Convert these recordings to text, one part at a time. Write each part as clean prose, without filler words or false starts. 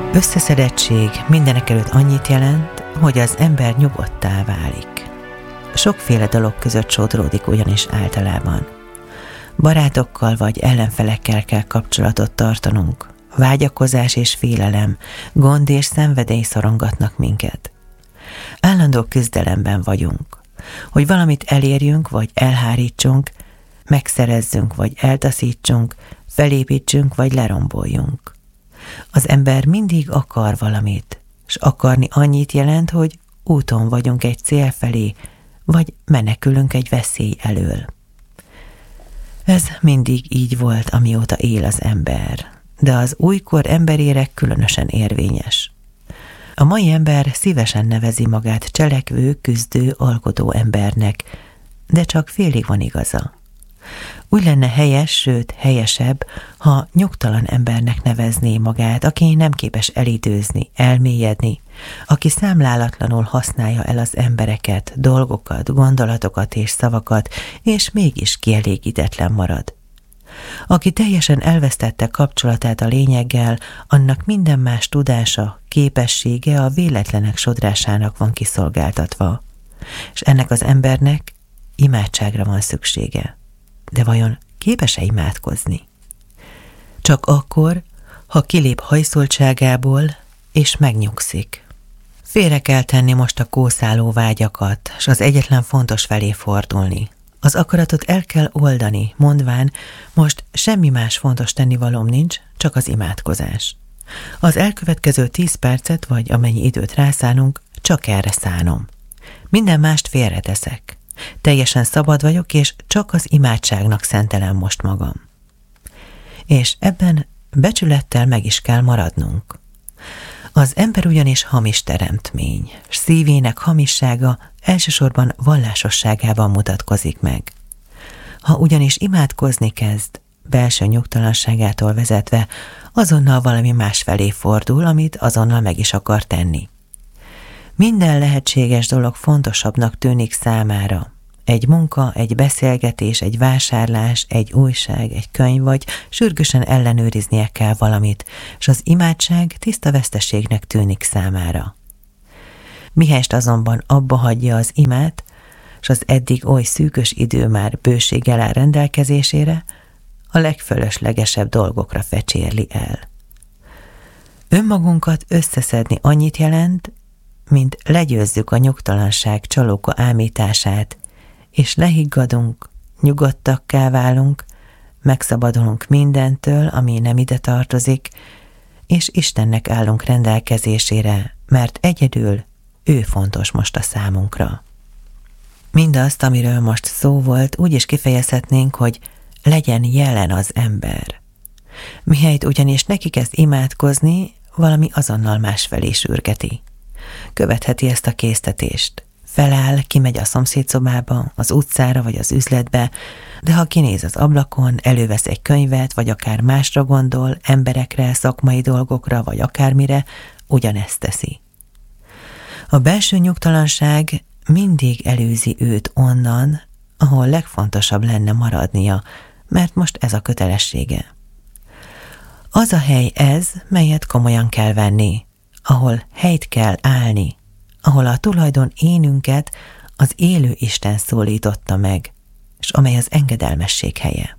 Összeszedettség mindenekelőtt annyit jelent, hogy az ember nyugodttá válik. Sokféle dolog között sodródik ugyanis általában. Barátokkal vagy ellenfelekkel kell kapcsolatot tartanunk. Vágyakozás és félelem, gond és szenvedély szorongatnak minket. Állandó küzdelemben vagyunk. Hogy valamit elérjünk vagy elhárítsunk, megszerezzünk vagy eltaszítsunk, felépítsünk vagy leromboljunk. Az ember mindig akar valamit, s akarni annyit jelent, hogy úton vagyunk egy cél felé, vagy menekülünk egy veszély elől. Ez mindig így volt, amióta él az ember, de az újkor emberére különösen érvényes. A mai ember szívesen nevezi magát cselekvő, küzdő, alkotó embernek, de csak félig van igaza. Úgy lenne helyes, sőt helyesebb, ha nyugtalan embernek nevezné magát, aki nem képes elidőzni, elmélyedni, aki számlálatlanul használja el az embereket, dolgokat, gondolatokat és szavakat, és mégis kielégítetlen marad. Aki teljesen elvesztette kapcsolatát a lényeggel, annak minden más tudása, képessége a véletlenek sodrásának van kiszolgáltatva, és ennek az embernek imádságra van szüksége. De vajon képes-e imádkozni? Csak akkor, ha kilép hajszoltságából, és megnyugszik. Félre kell tenni most a kószáló vágyakat, s az egyetlen fontos felé fordulni. Az akaratot el kell oldani, mondván, most semmi más fontos tennivalóm nincs, csak az imádkozás. Az elkövetkező 10 percet, vagy amennyi időt rászánunk, csak erre szánom. Minden mást félreteszek. Teljesen szabad vagyok, és csak az imádságnak szentelem most magam. És ebben becsülettel meg is kell maradnunk. Az ember ugyanis hamis teremtmény, s szívének hamissága elsősorban vallásosságában mutatkozik meg. Ha ugyanis imádkozni kezd, belső nyugtalanságától vezetve, azonnal valami más felé fordul, amit azonnal meg is akar tenni. Minden lehetséges dolog fontosabbnak tűnik számára. Egy munka, egy beszélgetés, egy vásárlás, egy újság, egy könyv, vagy sürgősen ellenőriznie kell valamit, és az imádság tiszta veszteségnek tűnik számára. Mihelyest azonban abba hagyja az imát, és az eddig oly szűkös idő már bőséggel áll rendelkezésére, a legfölöslegesebb dolgokra fecsérli el. Önmagunkat összeszedni annyit jelent, mint legyőzzük a nyugtalanság csalóka ámítását, és lehiggadunk, nyugodtakká válunk, megszabadulunk mindentől, ami nem ide tartozik, és Istennek állunk rendelkezésére, mert egyedül ő fontos most a számunkra. Mindazt, amiről most szó volt, úgy is kifejezhetnénk, hogy legyen jelen az ember. Mihelyt ugyanis neki kezd imádkozni, valami azonnal másfelé sürgeti. Követheti ezt a késztetést. Feláll, kimegy a szomszédszobába, az utcára vagy az üzletbe, de ha kinéz az ablakon, elővesz egy könyvet, vagy akár másra gondol, emberekre, szakmai dolgokra, vagy akármire, ugyanezt teszi. A belső nyugtalanság mindig előzi őt onnan, ahol legfontosabb lenne maradnia, mert most ez a kötelessége. Az a hely ez, melyet komolyan kell venni, ahol helyt kell állni, ahol a tulajdon énünket az élő Isten szólította meg, és amely az engedelmesség helye.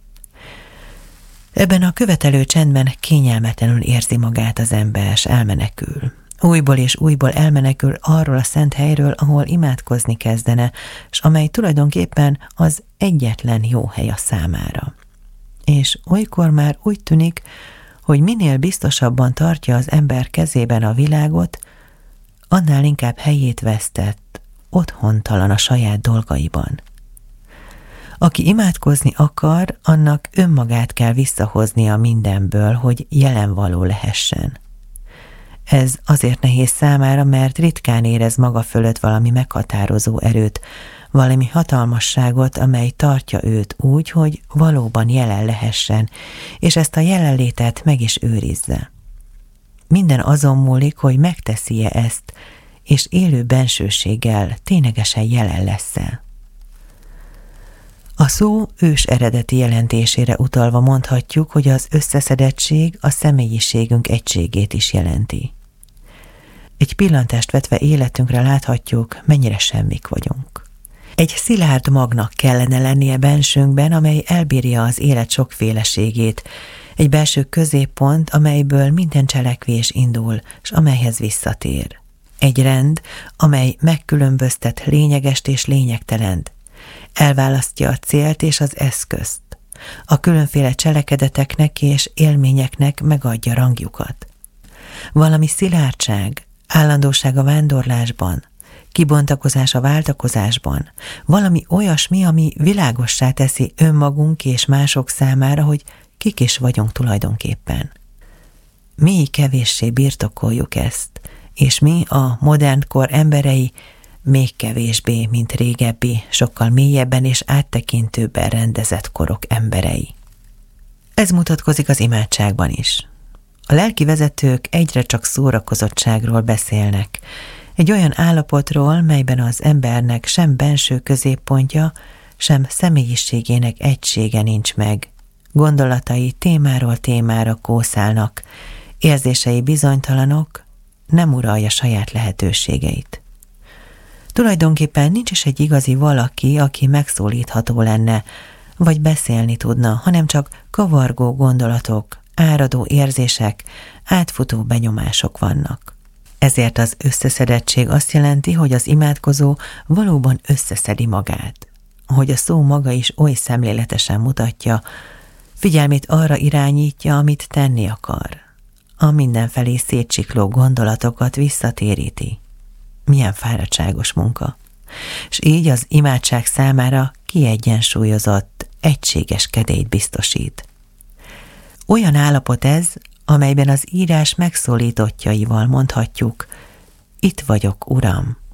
Ebben a követelő csendben kényelmetlenül érzi magát az ember, s elmenekül. Újból és újból elmenekül arról a szent helyről, ahol imádkozni kezdene, s amely tulajdonképpen az egyetlen jó hely a számára. És olykor már úgy tűnik, hogy minél biztosabban tartja az ember kezében a világot, annál inkább helyét vesztett, otthontalan a saját dolgaiban. Aki imádkozni akar, annak önmagát kell visszahoznia mindenből, hogy jelenvaló lehessen. Ez azért nehéz számára, mert ritkán érez maga fölött valami meghatározó erőt, valami hatalmasságot, amely tartja őt úgy, hogy valóban jelen lehessen, és ezt a jelenlétet meg is őrizze. Minden azon múlik, hogy megteszi-e ezt, és élő bensőséggel ténylegesen jelen lesz-e. A szó ős eredeti jelentésére utalva mondhatjuk, hogy az összeszedettség a személyiségünk egységét is jelenti. Egy pillantást vetve életünkre láthatjuk, mennyire semmik vagyunk. Egy szilárd magnak kellene lennie bensőnkben, amely elbírja az élet sokféleségét, egy belső középpont, amelyből minden cselekvés indul, s amelyhez visszatér. Egy rend, amely megkülönböztet lényegest és lényegtelent, elválasztja a célt és az eszközt, a különféle cselekedeteknek és élményeknek megadja rangjukat. Valami szilárdság, állandóság a vándorlásban, kibontakozás a váltakozásban, valami olyasmi, ami világossá teszi önmagunk és mások számára, hogy kik is vagyunk tulajdonképpen. Mi kevéssé birtokoljuk ezt, és mi a modern kor emberei még kevésbé, mint régebbi, sokkal mélyebben és áttekintőbben rendezett korok emberei. Ez mutatkozik az imádságban is. A lelki vezetők egyre csak szórakozottságról beszélnek, egy olyan állapotról, melyben az embernek sem benső középpontja, sem személyiségének egysége nincs meg. Gondolatai témáról témára kószálnak, érzései bizonytalanok, nem uralja saját lehetőségeit. Tulajdonképpen nincs is egy igazi valaki, aki megszólítható lenne, vagy beszélni tudna, hanem csak kavargó gondolatok, áradó érzések, átfutó benyomások vannak. Ezért az összeszedettség azt jelenti, hogy az imádkozó valóban összeszedi magát, hogy a szó maga is oly szemléletesen mutatja, figyelmét arra irányítja, amit tenni akar. A mindenfelé szétcsikló gondolatokat visszatéríti. Milyen fáradtságos munka. És így az imádság számára kiegyensúlyozott, egységes kedélyt biztosít. Olyan állapot ez, amelyben az írás megszólítottjaival mondhatjuk, itt vagyok, Uram,